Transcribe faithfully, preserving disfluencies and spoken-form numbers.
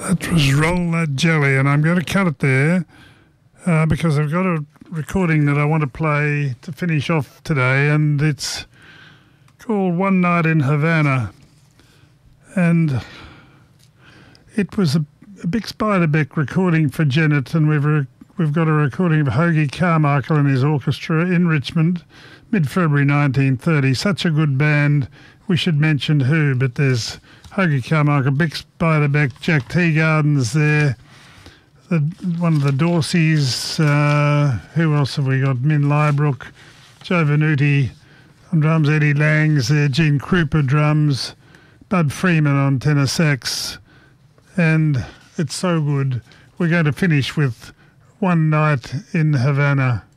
That was Roll That Jelly, and I'm going to cut it there uh, because I've got a recording that I want to play to finish off today, and it's called One Night in Havana. And it was a, a big Spiderbeck recording for Janet, and we've re- we've got a recording of Hoagy Carmichael and his orchestra in Richmond, mid-February nineteen thirty. Such a good band. We should mention who, but there's Hoagy Carmichael, Big Spiderbeck, Jack Teagarden's there, the, one of the Dorseys, uh, who else have we got? Min Liebrook, Joe Venuti on drums, Eddie Lang's there, Gene Krupa drums, Bud Freeman on tenor sax, and it's so good. We're going to finish with One Night in Havana.